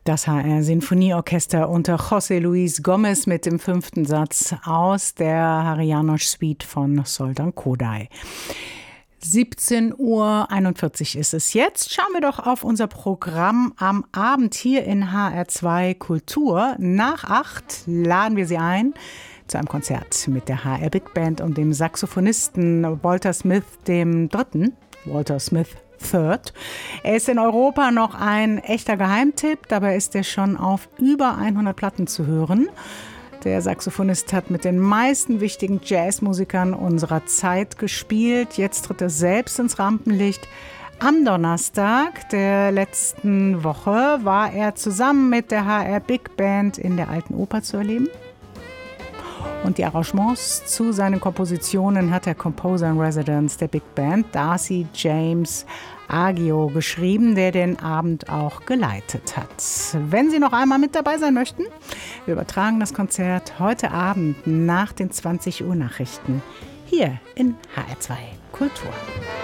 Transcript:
Das HR Sinfonieorchester unter José Luis Gómez mit dem 5. Satz aus der Harianos Suite von Zoltán Kodály. 17:41 Uhr ist es jetzt. Schauen wir doch auf unser Programm am Abend hier in HR2 Kultur. Nach 8 laden wir Sie ein zu einem Konzert mit der HR Big Band und dem Saxophonisten Walter Smith III. Walter Smith III. Er ist in Europa noch ein echter Geheimtipp, dabei ist er schon auf über 100 Platten zu hören. Der Saxophonist hat mit den meisten wichtigen Jazzmusikern unserer Zeit gespielt. Jetzt tritt er selbst ins Rampenlicht. Am Donnerstag der letzten Woche war er zusammen mit der HR Big Band in der Alten Oper zu erleben. Und die Arrangements zu seinen Kompositionen hat der Composer in Residence der Big Band, Darcy James Agio, geschrieben, der den Abend auch geleitet hat. Wenn Sie noch einmal mit dabei sein möchten, wir übertragen das Konzert heute Abend nach den 20 Uhr Nachrichten hier in HR2 Kultur.